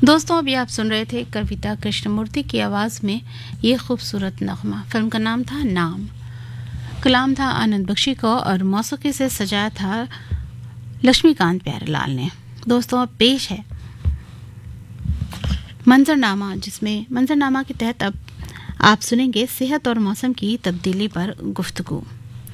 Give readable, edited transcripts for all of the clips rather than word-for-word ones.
दोस्तों अभी आप सुन रहे थे कविता कृष्णमूर्ति की आवाज़ में ये खूबसूरत नगमा। फिल्म का नाम था नाम, कलाम था आनंद बख्शी को और मौसीकी से सजाया था लक्ष्मीकांत प्यारेलाल ने। दोस्तों अब पेश है मंजरनामा, जिसमें मंजरनामा के तहत अब आप सुनेंगे सेहत और मौसम की तब्दीली पर गुफ्तगू।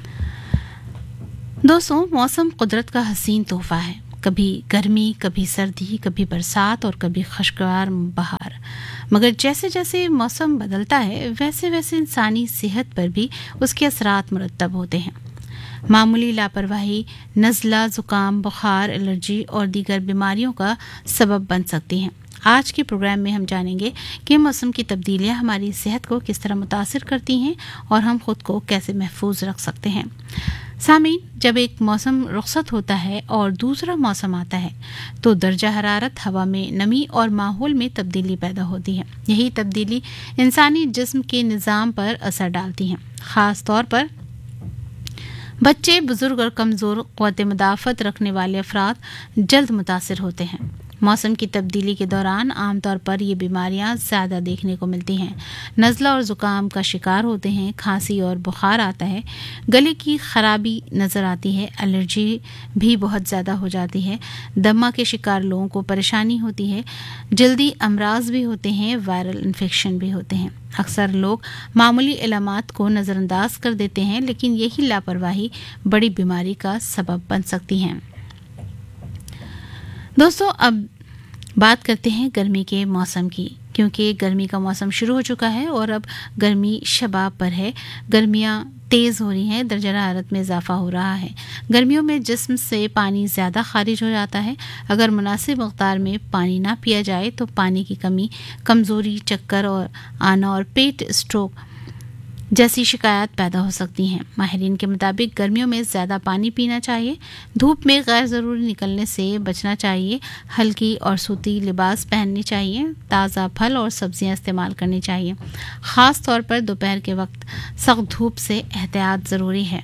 दोस्तों मौसम कुदरत का हसीन तोहफा है, कभी गर्मी, कभी सर्दी, कभी बरसात और कभी खुशगवार बहार। मगर जैसे जैसे मौसम बदलता है वैसे वैसे इंसानी सेहत पर भी उसके असरात मुरतब होते हैं। मामूली लापरवाही नज़ला, ज़ुकाम, बुखार, एलर्जी और दीगर बीमारियों का सबब बन सकती हैं। आज के प्रोग्राम में हम जानेंगे कि मौसम की तब्दीलियां हमारी सेहत को किस तरह मुतासिर करती हैं और हम खुद को कैसे महफूज रख सकते हैं। सामीन, जब एक मौसम रुखसत होता है और दूसरा मौसम आता है तो दर्जा हरारत, हवा में नमी और माहौल में तब्दीली पैदा होती है। यही तब्दीली इंसानी जिस्म के निज़ाम पर असर डालती है। ख़ास तौर पर बच्चे, बुजुर्ग और कमज़ोर क़ुव्वत मुदाफ़त रखने वाले अफराद जल्द मुतासिर होते हैं। मौसम की तब्दीली के दौरान आमतौर पर ये बीमारियां ज़्यादा देखने को मिलती हैं। नज़ला और ज़ुकाम का शिकार होते हैं, खांसी और बुखार आता है, गले की खराबी नज़र आती है, एलर्जी भी बहुत ज़्यादा हो जाती है, दमा के शिकार लोगों को परेशानी होती है, जल्दी अमराज भी होते हैं, वायरल इन्फेक्शन भी होते हैं। अक्सर लोग मामूली इलामात को नज़रअंदाज कर देते हैं, लेकिन यही लापरवाही बड़ी बीमारी का सबब बन सकती हैं। दोस्तों अब बात करते हैं गर्मी के मौसम की, क्योंकि गर्मी का मौसम शुरू हो चुका है और अब गर्मी शबाब पर है। गर्मियाँ तेज़ हो रही हैं, दर्जा हरारत में इजाफा हो रहा है। गर्मियों में जिस्म से पानी ज़्यादा खारिज हो जाता है। अगर मुनासिब मक़दार में पानी ना पिया जाए तो पानी की कमी, कमज़ोरी, चक्कर और आना और पेट स्ट्रोक जैसी शिकायत पैदा हो सकती हैं। माहिरीन के मुताबिक गर्मियों में ज़्यादा पानी पीना चाहिए, धूप में गैर ज़रूरी निकलने से बचना चाहिए, हल्की और सूती लिबास पहननी चाहिए, ताज़ा फल और सब्जियां इस्तेमाल करनी चाहिए। ख़ास तौर पर दोपहर के वक्त सख्त धूप से एहतियात ज़रूरी है।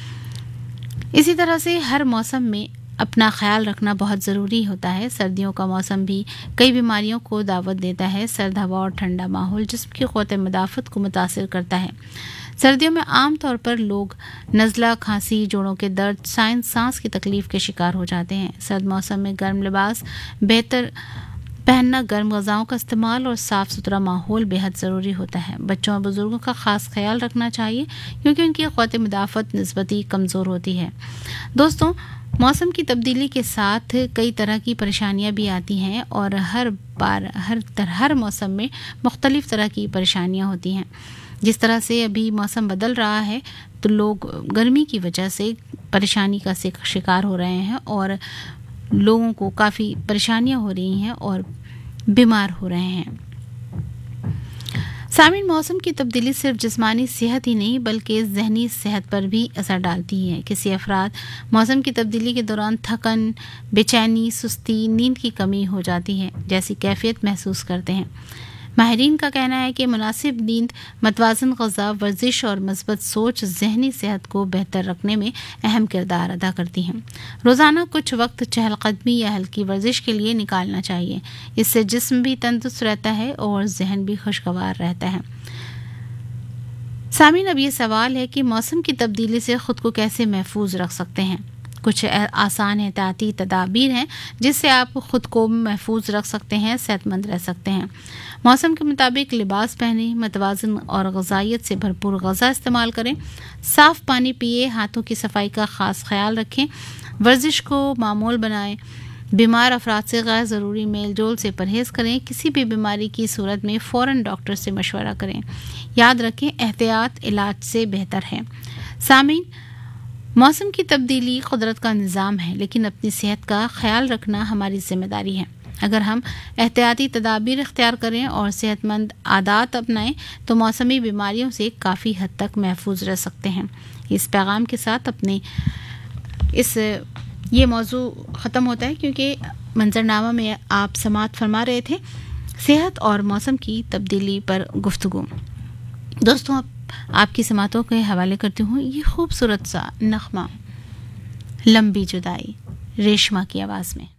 इसी तरह से हर मौसम में अपना ख्याल रखना बहुत ज़रूरी होता है। सर्दियों का मौसम भी कई बीमारियों को दावत देता है। सर्द हवा और ठंडा माहौल जिस्म की क़ुव्वत मुदाफ़त को मुतासिर करता है। सर्दियों में आम तौर पर लोग नज़ला, खांसी, जोड़ों के दर्द, सांस की तकलीफ़ के शिकार हो जाते हैं। सर्द मौसम में गर्म लिबास बेहतर पहनना, गर्म ग़िज़ाओं का इस्तेमाल और साफ़ सुथरा माहौल बेहद ज़रूरी होता है। बच्चों और बुज़ुर्गों का ख़ास ख्याल रखना चाहिए क्योंकि उनकी क़ुव्वत मुदाफ़त निस्बती कमज़ोर होती है। दोस्तों मौसम की तब्दीली के साथ कई तरह की परेशानियां भी आती हैं और हर मौसम में मुख्तलिफ तरह की परेशानियां होती हैं। जिस तरह से अभी मौसम बदल रहा है तो लोग गर्मी की वजह से परेशानी का शिकार हो रहे हैं और लोगों को काफ़ी परेशानियां हो रही हैं और बीमार हो रहे हैं। सामीन, मौसम की तब्दीली सिर्फ जिस्मानी सेहत ही नहीं बल्कि ज़हनी सेहत पर भी असर डालती है। किसी अफराद मौसम की तब्दीली के दौरान थकन, बेचैनी, सुस्ती, नींद की कमी हो जाती है जैसी कैफियत महसूस करते हैं। माहिरीन का कहना है कि मुनासिब नींद, मतवाज़न ग़िज़ा, वर्जिश और मस्बत सोच ज़हनी सेहत को बेहतर रखने में अहम किरदार अदा करती हैं। रोज़ाना कुछ वक्त चहलकदमी या हल्की वर्जिश के लिए निकालना चाहिए। इससे जिस्म भी तंदुरुस्त रहता है और जहन भी खुशगवार रहता है। सामीन, अब ये सवाल है कि मौसम की तब्दीली से ख़ुद को कैसे महफूज रख सकते हैं। कुछ आसान एहतियाती तदाबीर हैं जिससे आप खुद को महफूज रख सकते हैं, सेहतमंद रह सकते हैं। मौसम के मुताबिक लिबास पहनें, मतवाज़न और ग़िज़ाइयत से भरपूर ग़िज़ा इस्तेमाल करें, साफ़ पानी पिए, हाथों की सफाई का ख़ास ख्याल रखें, वर्जिश को मामूल बनाएं, बीमार अफराद से गैर ज़रूरी मेल जोल से परहेज़ करें, किसी भी बीमारी की सूरत में फ़ौरन डॉक्टर से मशवरा करें। याद रखें, एहतियात इलाज से बेहतर है। सामीन, मौसम की तब्दीली कुदरत का निज़ाम है, लेकिन अपनी सेहत का ख्याल रखना हमारी जिम्मेदारी है। अगर हम एहतियाती तदाबीर इख्तियार करें और सेहतमंद आदात अपनाएं तो मौसमी बीमारियों से काफ़ी हद तक महफूज रह सकते हैं। इस पैगाम के साथ ये मौजू ख़त्म होता है क्योंकि मंजरनामा में आप समाअत फरमा रहे थे सेहत और मौसम की तब्दीली पर गुफ्तगू। दोस्तों अब आपकी समातों के हवाले करती हूँ ये खूबसूरत सा नगमा, लंबी जुदाई, रेशमा की आवाज़ में।